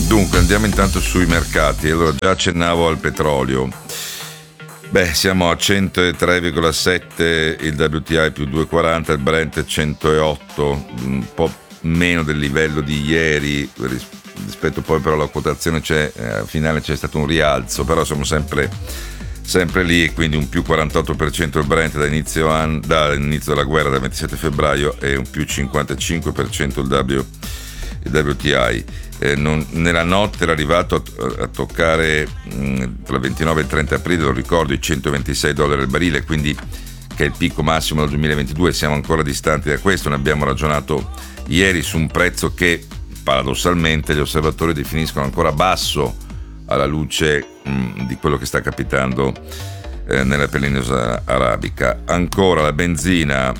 Dunque andiamo intanto sui mercati. Allora, già accennavo al petrolio. Siamo a 103,7 il WTI più 2,40, il Brent 108, un po' meno del livello di ieri rispetto poi però alla quotazione finale c'è stato un rialzo, però siamo sempre lì, e quindi un più 48% il Brent dall'inizio della guerra, dal 27 febbraio, e un più 55% il WTI. Nella notte era arrivato a toccare tra il 29 e il 30 aprile, lo ricordo, i $126 al barile, quindi che è il picco massimo del 2022. Siamo ancora distanti da questo. Ne abbiamo ragionato ieri su un prezzo che paradossalmente gli osservatori definiscono ancora basso alla luce di quello che sta capitando nella penisola arabica. Ancora la benzina,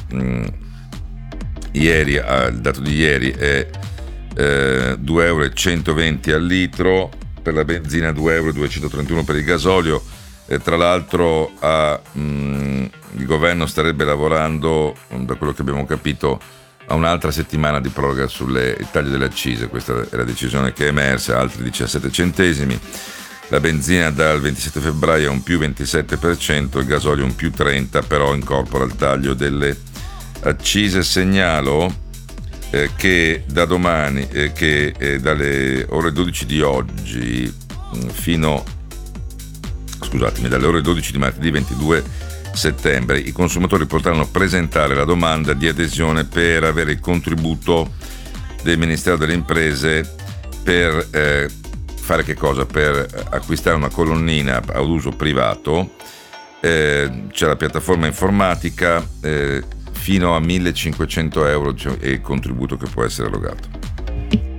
ieri, il dato di ieri è €2,120 al litro per la benzina, €2,231 per il gasolio. Tra l'altro il governo starebbe lavorando, da quello che abbiamo capito, a un'altra settimana di proroga sul taglio delle accise. Questa è la decisione che è emersa, altri 17 centesimi. La benzina dal 27 febbraio è un più 27%, il gasolio un più 30%, però incorpora il taglio delle accise. Segnalo che da domani, dalle ore 12 di oggi dalle ore 12 di martedì 22 settembre, i consumatori potranno presentare la domanda di adesione per avere il contributo del Ministero delle Imprese per fare che cosa? Per acquistare una colonnina ad uso privato. C'è la piattaforma informatica, fino a €1.500 è il contributo che può essere erogato.